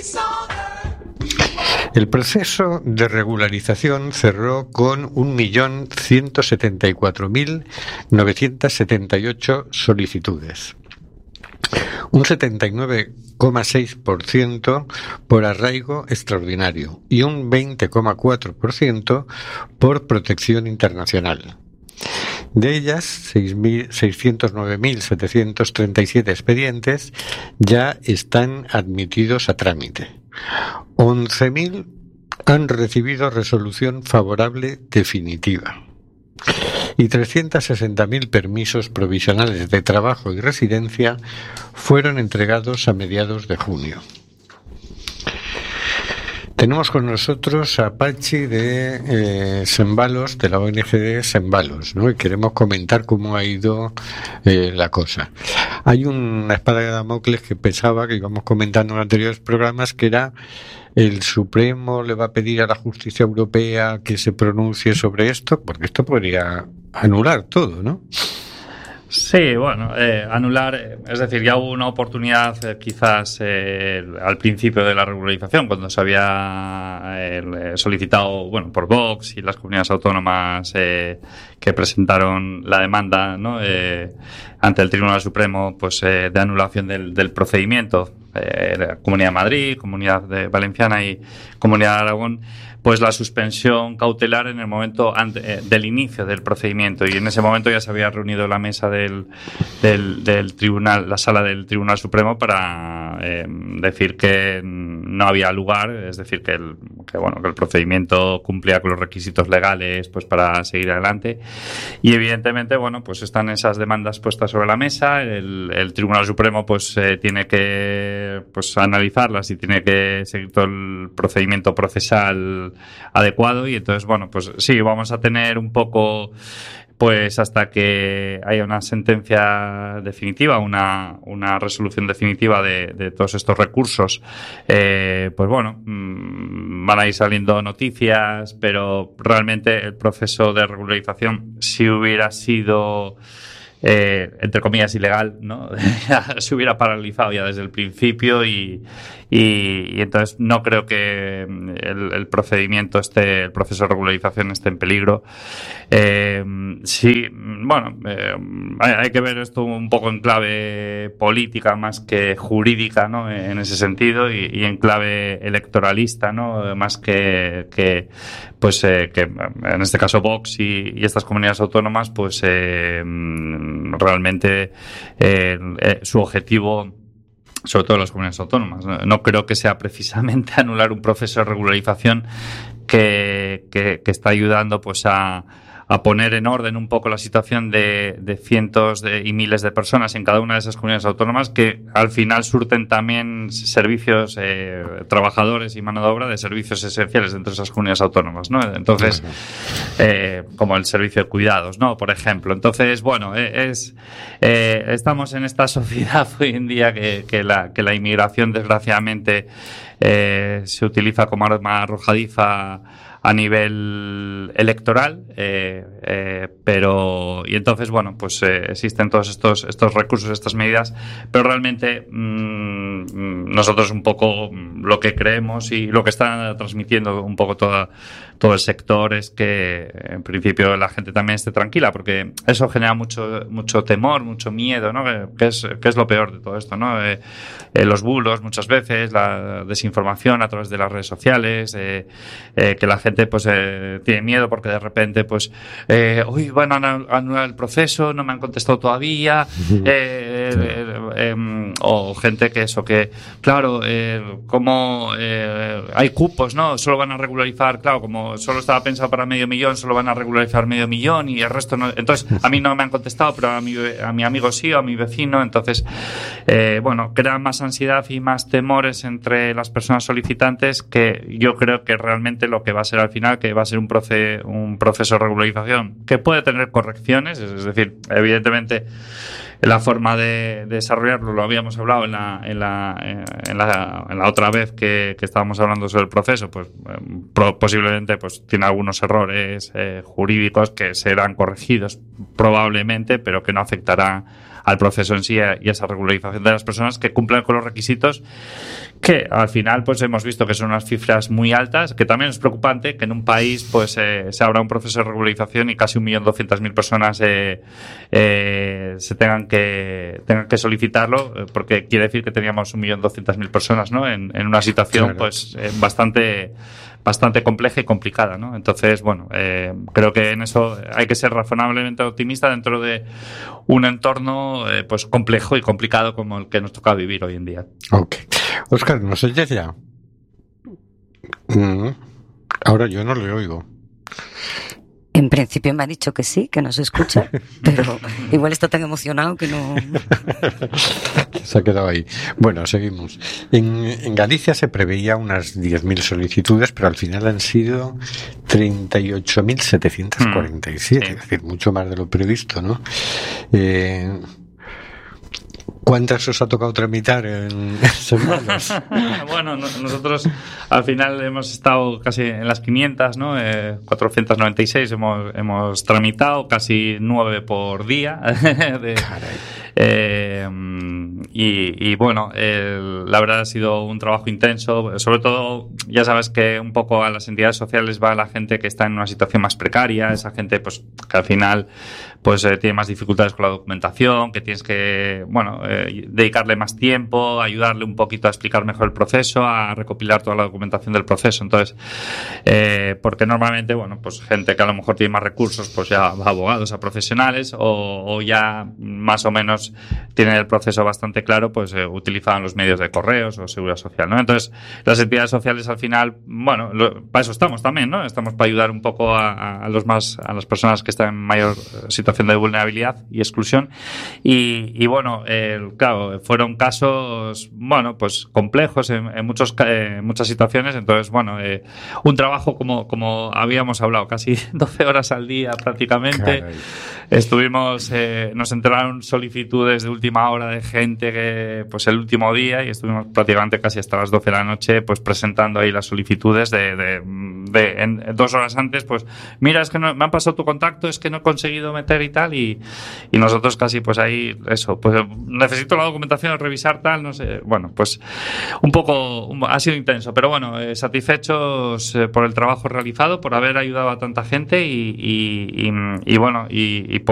El proceso de regularización cerró con 1.174.978 solicitudes, un 79,6% por arraigo extraordinario y un 20,4% por protección internacional. De ellas, 609.737 expedientes ya están admitidos a trámite. 11.000 han recibido resolución favorable definitiva y 360.000 permisos provisionales de trabajo y residencia fueron entregados a mediados de junio. Tenemos con nosotros a Pachi de Sembalos, de la ONG de Sembalos, ¿no? Y queremos comentar cómo ha ido la cosa. Hay una espada de Damocles que pensaba, que íbamos comentando en anteriores programas, que era el Supremo le va a pedir a la justicia europea que se pronuncie sobre esto, porque esto podría anular todo, ¿no? Sí, bueno, anular, es decir, ya hubo una oportunidad quizás al principio de la regularización, cuando se había solicitado, bueno, por Vox y las comunidades autónomas que presentaron la demanda, ¿no? Ante el Tribunal Supremo, pues de anulación del procedimiento, la Comunidad de Madrid, Comunidad Valenciana y Comunidad de Aragón, pues la suspensión cautelar en el momento del inicio del procedimiento, y en ese momento ya se había reunido la mesa del tribunal, la sala del Tribunal Supremo, para decir que no había lugar, es decir, que el procedimiento cumplía con los requisitos legales pues para seguir adelante. Y evidentemente, bueno, pues están esas demandas puestas sobre la mesa. El Tribunal Supremo pues tiene que pues analizarlas y tiene que seguir todo el procedimiento procesal adecuado, y entonces, bueno, pues sí, vamos a tener un poco pues hasta que haya una sentencia definitiva, una resolución definitiva de todos estos recursos. Pues bueno, van a ir saliendo noticias, pero realmente el proceso de regularización, si hubiera sido entre comillas ilegal, ¿no? Se hubiera paralizado ya desde el principio, y entonces no creo que el procedimiento el proceso de regularización esté en peligro. Sí, bueno, hay que ver esto un poco en clave política más que jurídica, ¿no? En ese sentido, y en clave electoralista, ¿no? Más que en este caso Vox y estas comunidades autónomas, pues realmente su objetivo, sobre todo las comunidades autónomas, no creo que sea precisamente anular un proceso de regularización que está ayudando pues a poner en orden un poco la situación de cientos y miles de personas en cada una de esas comunidades autónomas, que al final surten también servicios, trabajadores y mano de obra de servicios esenciales dentro de esas comunidades autónomas, ¿no? Entonces, como el servicio de cuidados, ¿no? Por ejemplo. Entonces, bueno, estamos en esta sociedad hoy en día que la inmigración, desgraciadamente, se utiliza como arma arrojadiza a nivel electoral, pero y entonces, bueno, pues existen todos estos recursos, estas medidas, pero realmente nosotros un poco lo que creemos y lo que está transmitiendo un poco todo el sector es que en principio la gente también esté tranquila, porque eso genera mucho temor, mucho miedo, ¿no? Que es lo peor de todo esto, ¿no? Los bulos muchas veces, la desinformación a través de las redes sociales, que la gente pues tiene miedo porque de repente pues van a anular el proceso, no me han contestado todavía, o gente que claro, como hay cupos, ¿no? Solo van a regularizar, claro, como solo estaba pensado para 500.000, solo van a regularizar 500.000 y el resto no. Entonces, a mí no me han contestado, pero a mi amigo sí, o a mi vecino. Entonces, bueno, crea más ansiedad y más temores entre las personas solicitantes, que yo creo que realmente lo que va a ser al final, que va a ser un proceso de regularización que puede tener correcciones, es decir, evidentemente la forma de desarrollarlo, lo habíamos hablado en la otra vez que estábamos hablando sobre el proceso, pues posiblemente pues tiene algunos errores jurídicos que serán corregidos probablemente, pero que no afectará al proceso en sí y a esa regularización de las personas que cumplan con los requisitos, que al final pues hemos visto que son unas cifras muy altas, que también es preocupante que en un país pues se abra un proceso de regularización y casi 1.200.000 personas se tengan que solicitarlo, porque quiere decir que teníamos 1.200.000 personas, ¿no? en una situación claro. pues bastante compleja y complicada, ¿no? Entonces, bueno, creo que en eso hay que ser razonablemente optimista dentro de un entorno pues complejo y complicado como el que nos toca vivir hoy en día. Ok. Óscar, ¿nos oyes ya? Ahora yo no le oigo. En principio me ha dicho que sí, que nos escucha, pero igual está tan emocionado que no... Se ha quedado ahí. Bueno, seguimos. En Galicia se preveía unas 10.000 solicitudes, pero al final han sido 38.747, Sí. es decir, mucho más de lo previsto, ¿no? ¿Cuántas os ha tocado tramitar en semanas? Bueno, nosotros al final hemos estado casi en las 500, ¿no? 496 hemos tramitado, casi 9 por día. Y bueno, la verdad ha sido un trabajo intenso. Sobre todo, ya sabes que un poco a las entidades sociales va la gente que está en una situación más precaria, esa gente pues que al final pues tiene más dificultades con la documentación, que tienes que, bueno, dedicarle más tiempo, ayudarle un poquito a explicar mejor el proceso, a recopilar toda la documentación del proceso. Entonces, porque normalmente, bueno, pues gente que a lo mejor tiene más recursos, pues ya va a abogados, a profesionales, o ya más o menos tienen el proceso bastante claro, pues utilizaban los medios de correos o seguridad social, ¿no? Entonces, las entidades sociales al final, bueno, para eso estamos también, ¿no? Estamos para ayudar un poco a las personas que están en mayor situación de vulnerabilidad y exclusión. Y bueno, claro, fueron casos, bueno, pues complejos en muchas situaciones. Entonces, bueno, un trabajo como habíamos hablado, casi 12 horas al día prácticamente. Caray. Estuvimos, nos entraron solicitudes de última hora de gente que, pues el último día, y estuvimos prácticamente casi hasta las 12 de la noche, pues presentando ahí las solicitudes en 2 horas antes, pues mira, es que no, me han pasado tu contacto, es que no he conseguido meter y tal, y nosotros casi pues ahí, eso, pues necesito la documentación, revisar tal, no sé, bueno, pues un poco, ha sido intenso, pero bueno, satisfechos por el trabajo realizado, por haber ayudado a tanta gente y bueno, y